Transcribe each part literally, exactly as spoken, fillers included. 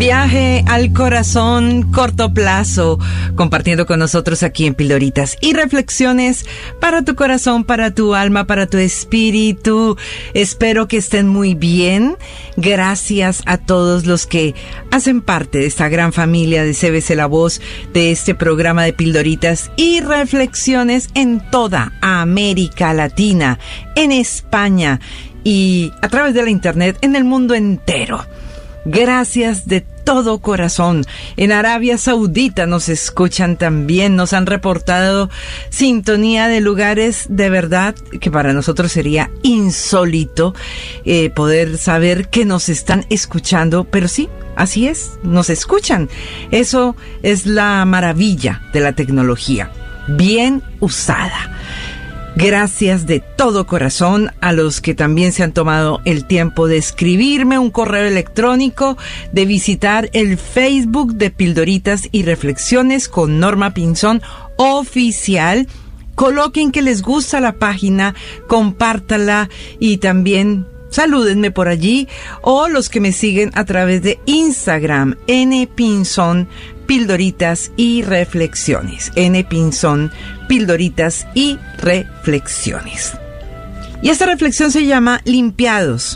Viaje al corazón, corto plazo, compartiendo con nosotros aquí en Pildoritas y reflexiones para tu corazón, para tu alma, para tu espíritu. Espero que estén muy bien. Gracias a todos los que hacen parte de esta gran familia de C B C La Voz, de este programa de Pildoritas y reflexiones en toda América Latina, en España y a través de la internet en el mundo entero. Gracias de todo corazón. En Arabia Saudita nos escuchan también, nos han reportado sintonía de lugares de verdad que para nosotros sería insólito eh, poder saber que nos están escuchando, pero sí, así es, nos escuchan. Eso es la maravilla de la tecnología, bien usada. Gracias de todo corazón a los que también se han tomado el tiempo de escribirme un correo electrónico, de visitar el Facebook de Pildoritas y Reflexiones con Norma Pinzón Oficial. Coloquen que les gusta la página, compártala y también salúdenme por allí, o los que me siguen a través de Instagram, N Pinzón Pildoritas y Reflexiones. N Pinzón Pildoritas y Reflexiones. Y esta reflexión se llama Limpiados.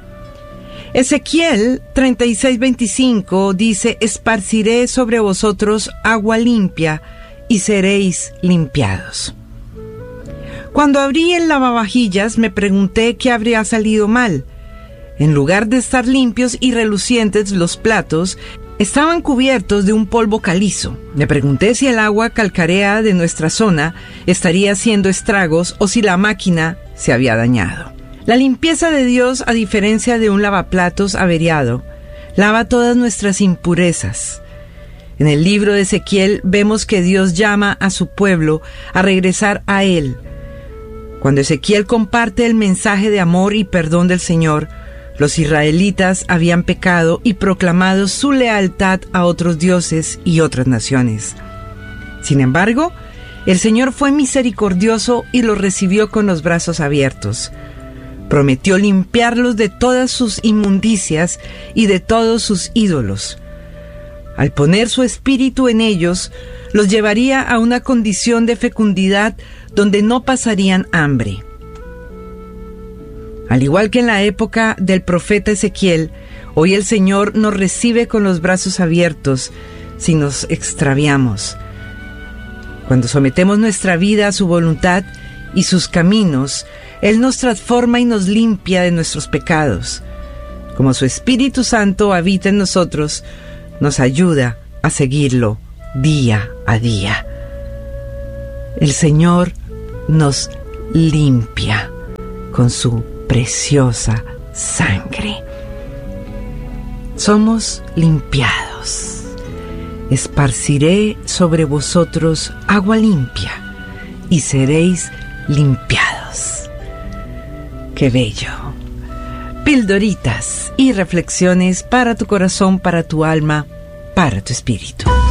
Ezequiel treinta y seis veinticinco dice: esparciré sobre vosotros agua limpia y seréis limpiados. Cuando abrí el lavavajillas me pregunté qué habría salido mal. En lugar de estar limpios y relucientes, los platos estaban cubiertos de un polvo calizo. Me pregunté si el agua calcárea de nuestra zona estaría haciendo estragos o si la máquina se había dañado. La limpieza de Dios, a diferencia de un lavaplatos averiado, lava todas nuestras impurezas. En el libro de Ezequiel vemos que Dios llama a su pueblo a regresar a Él. Cuando Ezequiel comparte el mensaje de amor y perdón del Señor, los israelitas habían pecado y proclamado su lealtad a otros dioses y otras naciones. Sin embargo, el Señor fue misericordioso y los recibió con los brazos abiertos. Prometió limpiarlos de todas sus inmundicias y de todos sus ídolos. Al poner su espíritu en ellos, los llevaría a una condición de fecundidad donde no pasarían hambre. Al igual que en la época del profeta Ezequiel, hoy el Señor nos recibe con los brazos abiertos si nos extraviamos. Cuando sometemos nuestra vida a su voluntad y sus caminos, Él nos transforma y nos limpia de nuestros pecados. Como su Espíritu Santo habita en nosotros, nos ayuda a seguirlo día a día. El Señor nos limpia con su preciosa sangre. Somos limpiados. Esparciré sobre vosotros agua limpia y seréis limpiados. ¡Qué bello! Pildoritas y reflexiones para tu corazón, para tu alma, para tu espíritu.